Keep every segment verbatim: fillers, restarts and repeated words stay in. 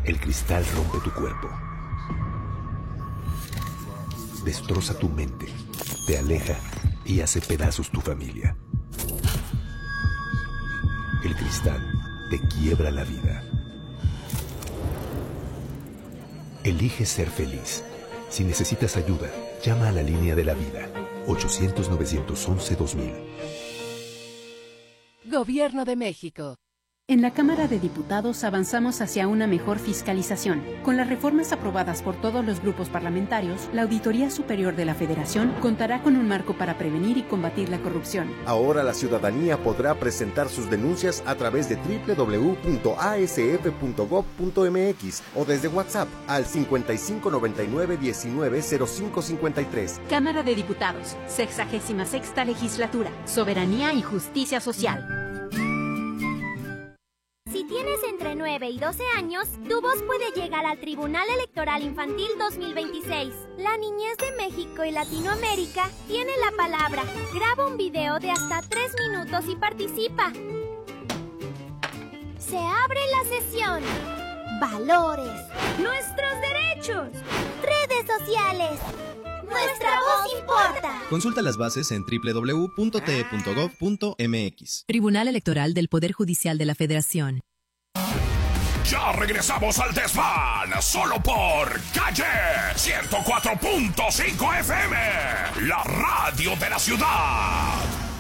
El cristal rompe tu cuerpo. Destroza tu mente, te aleja y hace pedazos tu familia. El cristal te quiebra la vida. Elige ser feliz. Si necesitas ayuda, llama a la línea de la vida. ochocientos, novecientos once, dos mil. Gobierno de México. En la Cámara de Diputados avanzamos hacia una mejor fiscalización. Con las reformas aprobadas por todos los grupos parlamentarios, la Auditoría Superior de la Federación contará con un marco para prevenir y combatir la corrupción. Ahora la ciudadanía podrá presentar sus denuncias a través de doble u doble u doble u punto a s f punto gob punto m x o desde WhatsApp al cincuenta y cinco noventa y nueve diecinueve cero cinco cincuenta y tres. Cámara de Diputados, sexagésima sexta Legislatura, Soberanía y Justicia Social. Si tienes entre nueve y doce años, tu voz puede llegar al Tribunal Electoral Infantil dos mil veintiséis. La niñez de México y Latinoamérica tiene la palabra. Graba un video de hasta tres minutos y participa. Se abre la sesión. Valores. Nuestros derechos. Redes sociales. Nuestra voz importa. Consulta las bases en doble u doble u doble u punto t e punto gob punto m x. Tribunal Electoral del Poder Judicial de la Federación. Ya regresamos al Desván, solo por Calle ciento cuatro punto cinco F M, la radio de la ciudad.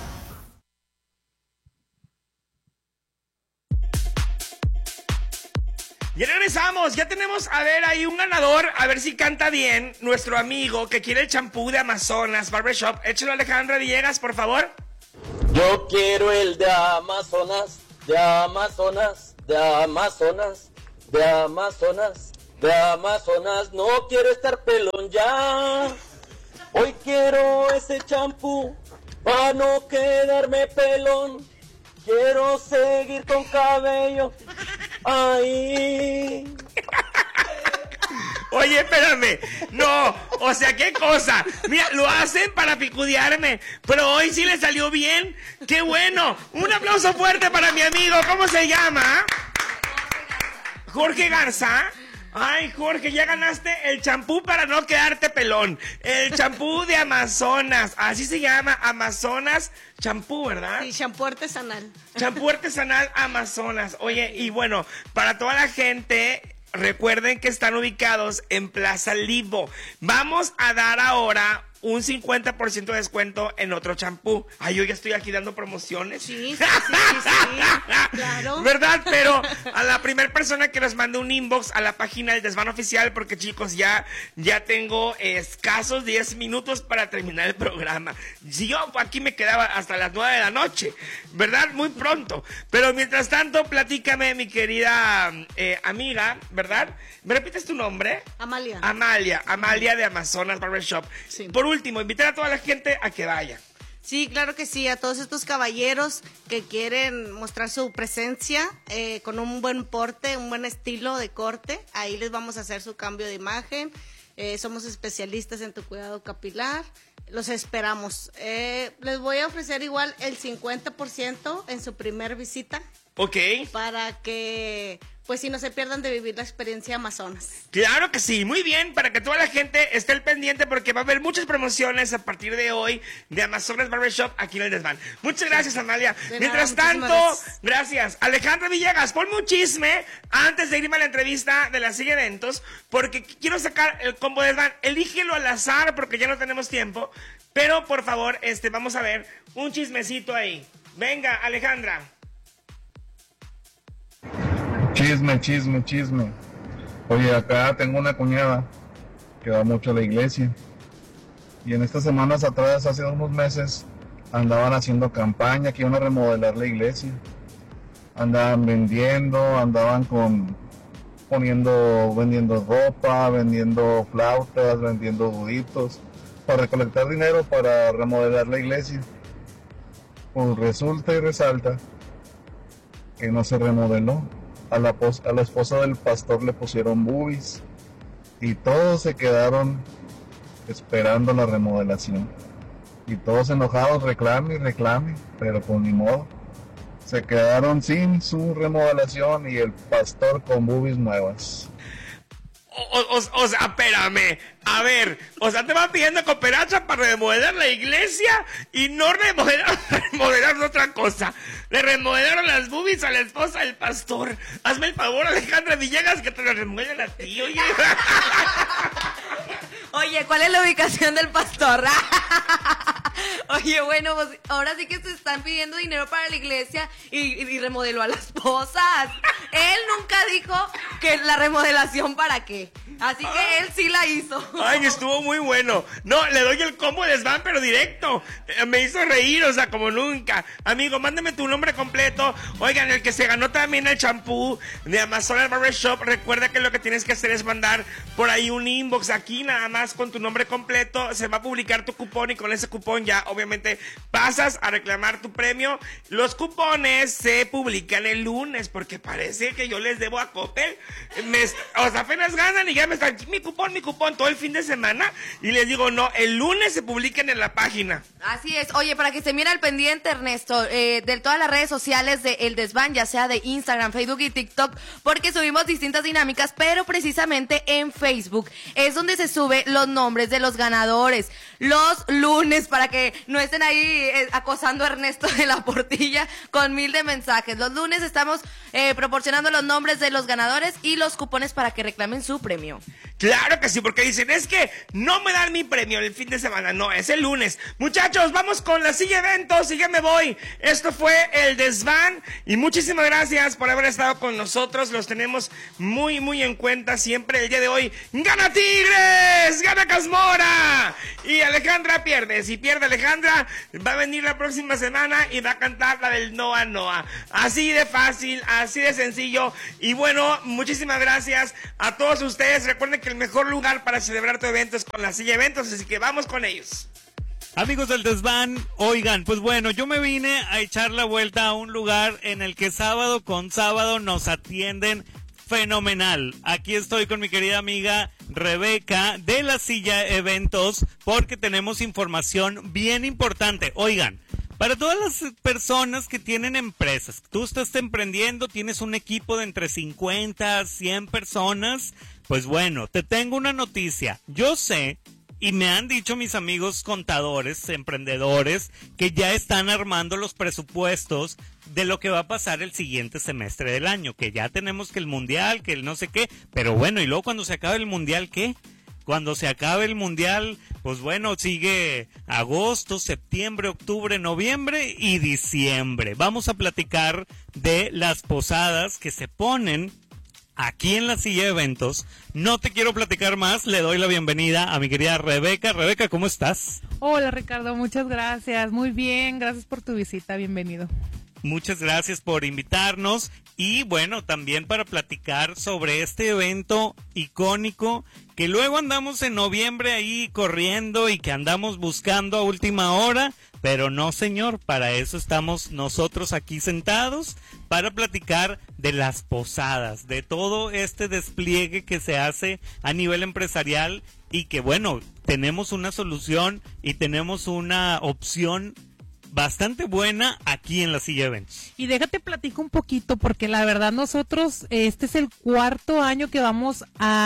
Ya regresamos, ya tenemos, a ver, ahí un ganador, a ver si canta bien, nuestro amigo que quiere el champú de Amazonas Barbershop. Échalo, Alejandra Villegas, por favor. Yo quiero el de Amazonas, de Amazonas, de Amazonas, de Amazonas, de Amazonas. No quiero estar pelón ya, hoy quiero ese champú para no quedarme pelón. Quiero seguir con cabello ahí. Oye, espérame. No, o sea, qué cosa. Mira, lo hacen para picudearme, pero hoy sí le salió bien. ¡Qué bueno! Un aplauso fuerte para mi amigo. ¿Cómo se llama? Jorge Garza. Ay, Jorge, ya ganaste el champú para no quedarte pelón. El champú de Amazonas. Así se llama, Amazonas champú, ¿verdad? Sí, champú artesanal. Champú artesanal Amazonas. Oye, y bueno, para toda la gente, recuerden que están ubicados en Plaza Livo. Vamos a dar ahora un cincuenta por ciento de descuento en otro champú. Ay, yo ya estoy aquí dando promociones. Sí, sí, sí, sí, sí, claro. ¿Verdad? Pero a la primera persona que nos mande un inbox a la página del Desván Oficial, porque chicos, ya, ya tengo escasos diez minutos para terminar el programa. Si yo aquí me quedaba hasta las nueve de la noche, ¿verdad? Muy pronto. Pero mientras tanto, platícame, mi querida eh, amiga, ¿verdad? ¿Me repites tu nombre? Amalia. Amalia, Amalia de Amazonas Barbershop. Sí. Por último, invitar a toda la gente a que vaya. Sí, claro que sí, a todos estos caballeros que quieren mostrar su presencia eh, con un buen porte, un buen estilo de corte, ahí les vamos a hacer su cambio de imagen. Eh, somos especialistas en tu cuidado capilar, los esperamos. Eh, les voy a ofrecer igual el cincuenta por ciento en su primer visita. Ok. Para que, pues, si no se pierdan de vivir la experiencia Amazonas. Claro que sí, muy bien, para que toda la gente esté al pendiente, porque va a haber muchas promociones a partir de hoy de Amazonas Barbershop aquí en el Desván. Muchas gracias, Amalia. De Mientras nada, tanto, gracias. gracias. Alejandra Villegas, ponme un chisme antes de irme a la entrevista de la silla de eventos, porque quiero sacar el combo Desván. Elígelo al azar, porque ya no tenemos tiempo, pero por favor, este, vamos a ver un chismecito ahí. Venga, Alejandra. Chisme, chisme, chisme. Oye, acá tengo una cuñada que va mucho a la iglesia. Y en estas semanas atrás, hace unos meses, andaban haciendo campaña que iban a remodelar la iglesia. Andaban vendiendo, andaban con poniendo, vendiendo ropa, vendiendo flautas, vendiendo buditos, para recolectar dinero para remodelar la iglesia. Pues resulta y resalta que no se remodeló. A la, a la esposa del pastor le pusieron boobies y todos se quedaron esperando la remodelación y todos enojados, reclame y reclame, pero pues ni modo, se quedaron sin su remodelación y el pastor con boobies nuevas. O, o, o sea, espérame, a ver, o sea, te van pidiendo cooperacha para remodelar la iglesia y no remodelar, remodelar otra cosa. Le remodelaron las boobies a la esposa del pastor. Hazme el favor, Alejandra Villegas, que te lo remodelen a ti, oye. Oye, ¿cuál es la ubicación del pastor? Oye, bueno, pues ahora sí que se están pidiendo dinero para la iglesia y, y, y remodeló a las esposas. Él nunca dijo que la remodelación para qué. Así que él sí la hizo. Ay, estuvo muy bueno. No, le doy el combo de desván, pero directo. Eh, me hizo reír, o sea, como nunca. Amigo, mándame tu nombre completo. Oigan, el que se ganó también el champú de Amazonas Barbershop, recuerda que lo que tienes que hacer es mandar por ahí un inbox aquí, nada más con tu nombre completo. Se va a publicar tu cupón y con ese cupón ya, obviamente, pasas a reclamar tu premio. Los cupones se publican el lunes, porque parece que yo les debo a Coppel. Me, o sea, apenas ganan y ya me están, mi cupón, mi cupón, todo el fin de semana. Y les digo, no, el lunes se publican en la página. Así es. Oye, para que se mire al pendiente, Ernesto, eh, de todas las redes sociales de El Desván, ya sea de Instagram, Facebook y TikTok, porque subimos distintas dinámicas, pero precisamente en Facebook es donde se sube los nombres de los ganadores los lunes, para que no estén ahí eh, acosando a Ernesto de la Portilla con mil de mensajes. Los lunes estamos eh, proporcionando los nombres de los ganadores y los cupones para que reclamen su premio. Claro que sí, porque dicen, es que no me dan mi premio el fin de semana. No, es el lunes. Muchachos, vamos con la silla eventos y ya me voy. Esto fue El Desván y muchísimas gracias por haber estado con nosotros. Los tenemos muy, muy en cuenta siempre. El día de hoy, ¡gana Tigres! ¡Gana Casmora! Y Alejandra pierde. Si pierde Alejandra, va a venir la próxima semana y va a cantar la del Noa Noa. Así de fácil, así de sencillo. Y bueno, muchísimas gracias a todos ustedes. Recuerden que el mejor lugar para celebrar tu evento es con la silla eventos, así que vamos con ellos. Amigos del Desván, oigan, pues bueno, yo me vine a echar la vuelta a un lugar en el que sábado con sábado nos atienden fenomenal. Aquí estoy con mi querida amiga Rebeca de la Silla Eventos porque tenemos información bien importante. Oigan, para todas las personas que tienen empresas, tú estás emprendiendo, tienes un equipo de entre cincuenta a cien personas, pues bueno, te tengo una noticia. Yo sé, y me han dicho mis amigos contadores, emprendedores, que ya están armando los presupuestos de lo que va a pasar el siguiente semestre del año, que ya tenemos que el mundial, que el no sé qué, pero bueno, y luego cuando se acabe el mundial, ¿qué? Cuando se acabe el mundial, pues bueno, sigue agosto, septiembre, octubre, noviembre y diciembre. Vamos a platicar de las posadas que se ponen aquí en la Silla de Eventos. No te quiero platicar más, le doy la bienvenida a mi querida Rebeca. Rebeca, ¿cómo estás? Hola Ricardo, muchas gracias, muy bien, gracias por tu visita, bienvenido. Muchas gracias por invitarnos y bueno, también para platicar sobre este evento icónico que luego andamos en noviembre ahí corriendo y que andamos buscando a última hora, pero no señor, para eso estamos nosotros aquí sentados para platicar de las posadas, de todo este despliegue que se hace a nivel empresarial y que bueno, tenemos una solución y tenemos una opción bastante buena aquí en la Silla de Eventos. Y déjate platico un poquito porque la verdad nosotros, este es el cuarto año que vamos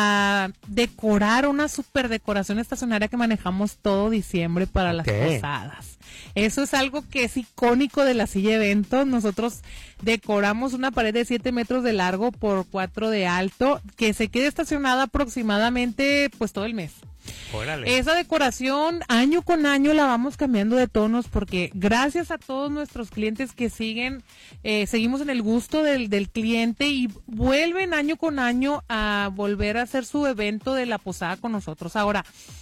a decorar una super decoración estacionaria que manejamos todo diciembre para las Okay. posadas. Eso es algo que es icónico de la Silla de Eventos. Nosotros decoramos una pared de siete metros de largo por cuatro de alto que se quede estacionada aproximadamente pues todo el mes. Órale. Esa decoración año con año la vamos cambiando de tonos porque gracias a todos nuestros clientes que siguen, eh, seguimos en el gusto del, del cliente y vuelven año con año a volver a hacer su evento de la posada con nosotros. Ahora,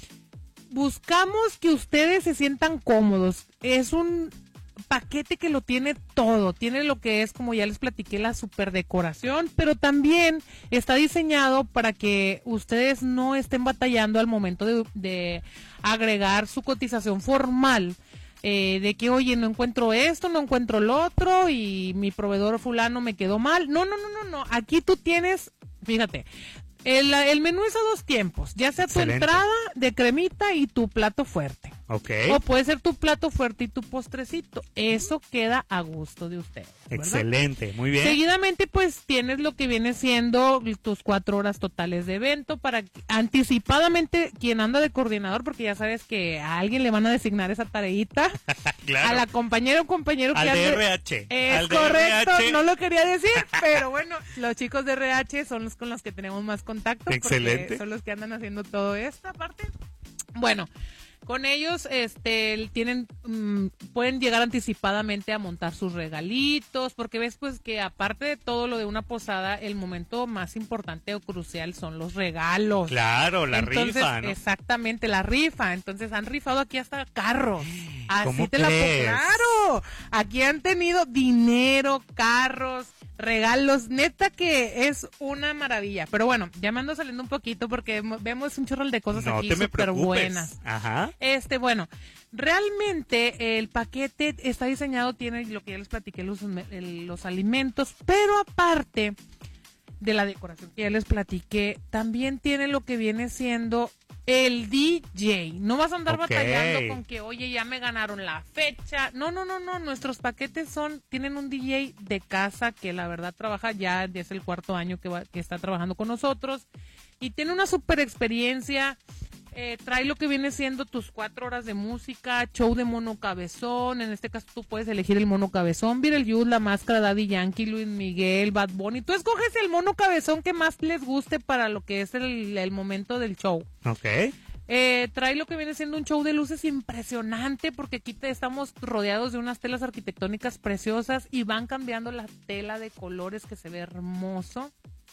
buscamos que ustedes se sientan cómodos. Es un paquete que lo tiene todo, tiene lo que es, como ya les platiqué, la super decoración, pero también está diseñado para que ustedes no estén batallando al momento de, de agregar su cotización formal, eh, de que oye, no encuentro esto, no encuentro lo otro y mi proveedor fulano me quedó mal. No, no, no, no, no, aquí tú tienes, fíjate, el, el menú es a dos tiempos, ya sea tu Excelente. entrada de cremita y tu plato fuerte. Okay. O puede ser tu plato fuerte y tu postrecito. Eso queda a gusto de ustedes. Excelente, muy bien. Seguidamente, pues tienes lo que viene siendo tus cuatro horas totales de evento para que, anticipadamente quien anda de coordinador, porque ya sabes que a alguien le van a designar esa tareita. Claro. A la compañera o compañero que Al ande. de R H. Es Al de correcto, R H. no lo quería decir, pero bueno, los chicos de R H son los con los que tenemos más contacto. Excelente. Porque son los que andan haciendo todo esta parte. Bueno. Con ellos, este, tienen, mmm, pueden llegar anticipadamente a montar sus regalitos, porque ves pues que aparte de todo lo de una posada, el momento más importante o crucial son los regalos. Claro, la Entonces, rifa, ¿no? Exactamente, la rifa. Entonces han rifado aquí hasta carros. Así ¿Cómo te la crees? pongo. Claro. Aquí han tenido dinero, carros, regalos, neta que es una maravilla. Pero bueno, ya me ando saliendo un poquito porque vemos un chorral de cosas No aquí te me súper preocupes. buenas. Ajá. Este, bueno, realmente el paquete está diseñado, tiene lo que ya les platiqué, los, el- los alimentos, pero aparte de la decoración que ya les platiqué, también tiene lo que viene siendo el D J. No vas a andar Ok. batallando con que, oye, ya me ganaron la fecha. No, no, no, no. Nuestros paquetes son, tienen un D J de casa que la verdad trabaja ya, ya es el cuarto año que, va, que está trabajando con nosotros y tiene una super experiencia. Eh, trae lo que viene siendo tus cuatro horas de música, show de mono cabezón. En este caso tú puedes elegir el mono cabezón, Beetlejuice, La Máscara, Daddy Yankee, Luis Miguel, Bad Bunny. Tú escoges el mono cabezón que más les guste para lo que es el, el momento del show. Ok. Eh, trae lo que viene siendo un show de luces impresionante porque aquí te estamos rodeados de unas telas arquitectónicas preciosas y van cambiando la tela de colores que se ve hermoso.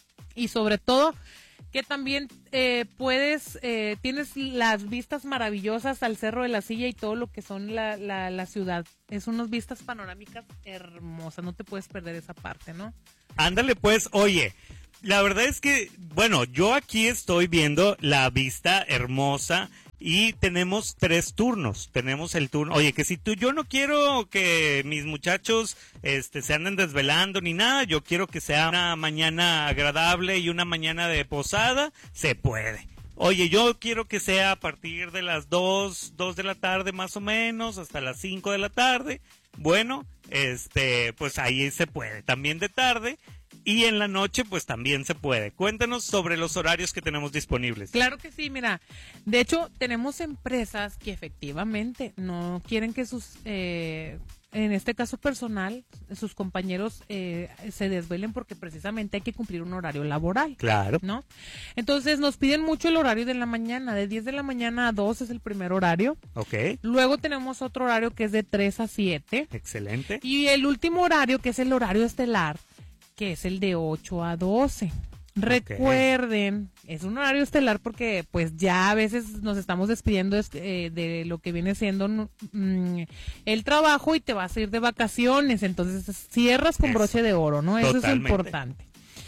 Y sobre todo que también eh, puedes, eh, tienes las vistas maravillosas al Cerro de la Silla y todo lo que son la, la, la ciudad. Es unas vistas panorámicas hermosas, no te puedes perder esa parte, ¿no? Ándale pues, oye, la verdad es que, bueno, yo aquí estoy viendo la vista hermosa y tenemos tres turnos. Tenemos el turno, oye, que si tú, yo no quiero que mis muchachos este, se anden desvelando ni nada, yo quiero que sea una mañana agradable y una mañana de posada, se puede. Oye, yo quiero que sea a partir de las dos, dos de la tarde más o menos, hasta las cinco de la tarde. Bueno, este, pues ahí se puede. También de tarde y en la noche, pues también se puede. Cuéntanos sobre los horarios que tenemos disponibles. Claro que sí, mira, de hecho tenemos empresas que efectivamente no quieren que sus, eh, en este caso personal, sus compañeros eh, se desvelen porque precisamente hay que cumplir un horario laboral. Claro. ¿No? Entonces nos piden mucho el horario de la mañana, de diez de la mañana a dos es el primer horario. Ok. Luego tenemos otro horario que es de tres a siete. Excelente. Y el último horario que es el horario estelar, que es el de ocho a doce. Recuerden, es un horario estelar porque pues ya a veces nos estamos despidiendo eh, de lo que viene siendo mm, el trabajo y te vas a ir de vacaciones, entonces cierras con Eso. broche de oro, ¿no? Eso Totalmente. es importante.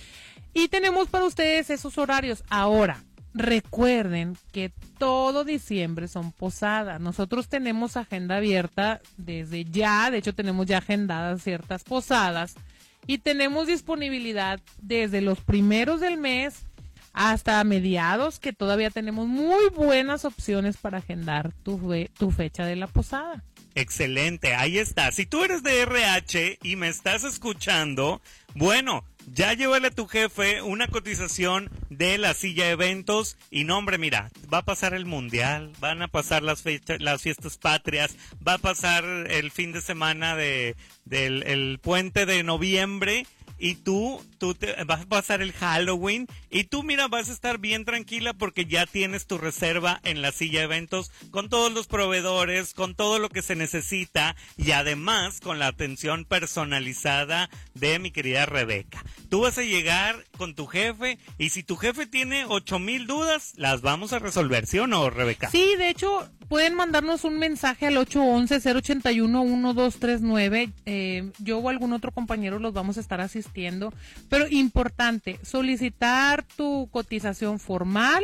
Y tenemos para ustedes esos horarios. Ahora, recuerden que todo diciembre son posadas. Nosotros tenemos agenda abierta desde ya, de hecho tenemos ya agendadas ciertas posadas. Y tenemos disponibilidad desde los primeros del mes hasta mediados, que todavía tenemos muy buenas opciones para agendar tu, fe- tu fecha de la posada. Excelente, ahí está. Si tú eres de R H y me estás escuchando, bueno, ya llévale a tu jefe una cotización de la silla de eventos y no, hombre, mira, va a pasar el mundial, van a pasar las fechas, las fiestas patrias, va a pasar el fin de semana de del el puente de noviembre y tú, tú te, vas a pasar el Halloween y tú, mira, vas a estar bien tranquila porque ya tienes tu reserva en la silla de eventos con todos los proveedores, con todo lo que se necesita y además con la atención personalizada de mi querida Rebeca. Tú vas a llegar con tu jefe y si tu jefe tiene ocho mil dudas, las vamos a resolver, ¿sí o no, Rebeca? Sí, de hecho, pueden mandarnos un mensaje al ocho once, cero ochenta y uno, uno dos tres nueve. Eh, yo o algún otro compañero los vamos a estar asistiendo. Pero importante, solicitar tu cotización formal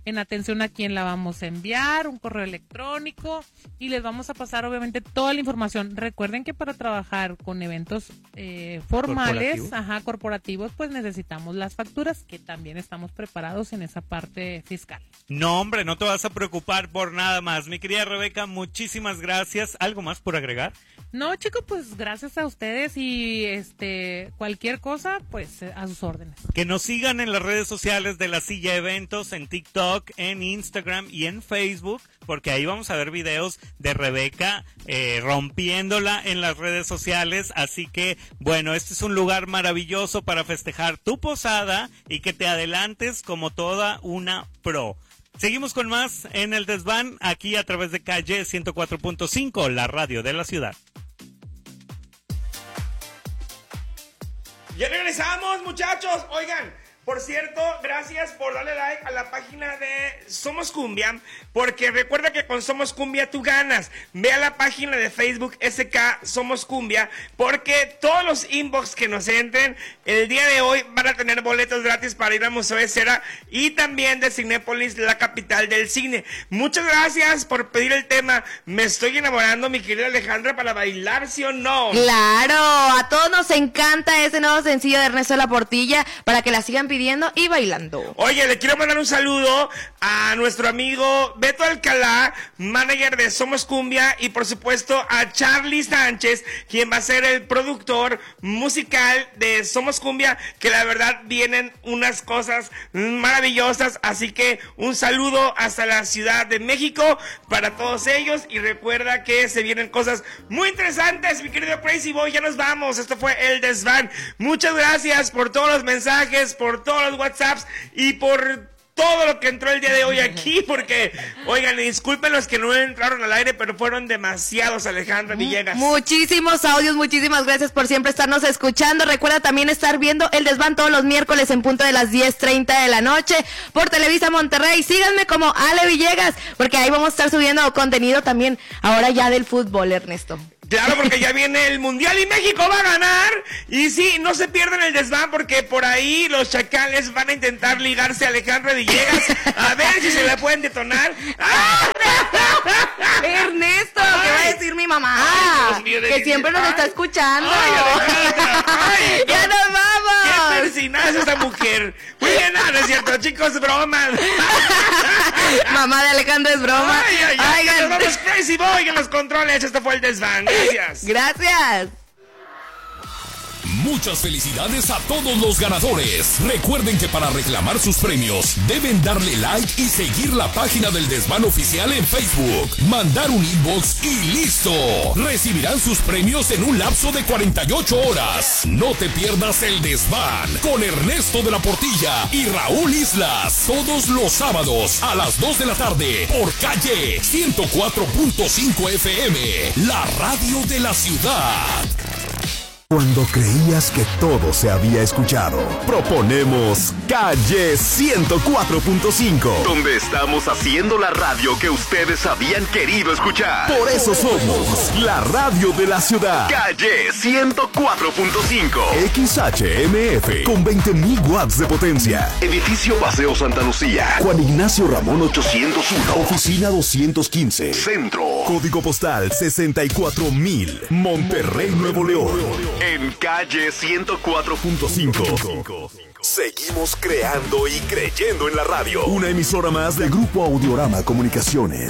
en atención a quién la vamos a enviar, un correo electrónico y les vamos a pasar obviamente toda la información. Recuerden que para trabajar con eventos eh, formales, ¿Corporativo? ajá, corporativos, pues necesitamos las facturas, que también estamos preparados en esa parte fiscal. No, hombre, no te vas a preocupar por nada más. Mi querida Rebeca, muchísimas gracias. ¿Algo más por agregar? No, chicos, pues gracias a ustedes y este cualquier cosa, pues a sus órdenes. Que nos sigan en las redes sociales de La Silla Eventos, en TikTok, en Instagram y en Facebook, porque ahí vamos a ver videos de Rebeca eh, rompiéndola en las redes sociales. Así que, bueno, este es un lugar maravilloso para festejar tu posada y que te adelantes como toda una pro. Seguimos con más en El Desván, aquí a través de Calle ciento cuatro punto cinco, la radio de la ciudad. Ya regresamos, muchachos. Oigan, por cierto, gracias por darle like a la página de Somos Cumbia, porque recuerda que con Somos Cumbia tú ganas. Ve a la página de Facebook S K Somos Cumbia, porque todos los inbox que nos entren el día de hoy van a tener boletos gratis para ir al Museo de Cera y también de Cinépolis, la capital del cine. Muchas gracias por pedir el tema Me estoy enamorando, mi querida Alejandra, para bailar, ¿sí o no? Claro, a todos nos encanta ese nuevo sencillo de Ernesto de la Portilla, para que la sigan pidiendo y bailando. Oye, le quiero mandar un saludo a nuestro amigo Beto Alcalá, manager de Somos Cumbia, y por supuesto a Charlie Sánchez, quien va a ser el productor musical de Somos Cumbia, que la verdad vienen unas cosas maravillosas, así que un saludo hasta la Ciudad de México para todos ellos, y recuerda que se vienen cosas muy interesantes, mi querido Crazy Boy. Ya nos vamos, esto fue El Desván. Muchas gracias por todos los mensajes, por todos los WhatsApps y por todo lo que entró el día de hoy aquí, porque, oigan, disculpen los que no entraron al aire, pero fueron demasiados, Alejandra Villegas. Muchísimos audios, muchísimas gracias por siempre estarnos escuchando. Recuerda también estar viendo El Desván todos los miércoles en punto de las diez treinta de la noche por Televisa Monterrey. Síganme como Ale Villegas, porque ahí vamos a estar subiendo contenido también, ahora ya del fútbol, Ernesto. Claro, porque ya viene el Mundial y México va a ganar. Y sí, no se pierdan El Desván, porque por ahí los chacales van a intentar ligarse a Alejandra Villegas. A ver si se la pueden detonar. ¡Ah! Ernesto, Ay. ¿qué va a decir mi mamá? Ay, Dios mío, de que mi- siempre nos Ay. está escuchando. Ay, Alejandra, ay, ¡Ya no. nos vamos! ¡Qué persinada es esta mujer! Muy bien, no, no es cierto, chicos, broma. Mamá de Alejandro es broma. Ay, ay, ay, Oigan. nos vamos Crazy Boy en los controles. Esto fue El Desván. Gracias. Gracias. Muchas felicidades a todos los ganadores. Recuerden que para reclamar sus premios deben darle like y seguir la página del Desván Oficial en Facebook. Mandar un inbox y listo. Recibirán sus premios en un lapso de cuarenta y ocho horas. No te pierdas El Desván con Ernesto de la Portilla y Raúl Islas. Todos los sábados a las dos de la tarde por Calle ciento cuatro punto cinco F M. La radio de la ciudad. Cuando creías que todo se había escuchado, proponemos Calle ciento cuatro punto cinco, donde estamos haciendo la radio que ustedes habían querido escuchar. Por eso somos la radio de la ciudad. Calle ciento cuatro punto cinco. X H M F con veinte mil watts de potencia. Edificio Paseo Santa Lucía. Juan Ignacio Ramón ochocientos uno. Oficina doscientos quince. Centro. Código postal sesenta y cuatro mil. Monterrey, Nuevo León. En Calle ciento cuatro punto cinco. Seguimos creando y creyendo en la radio. Una emisora más del Grupo Audiorama Comunicaciones.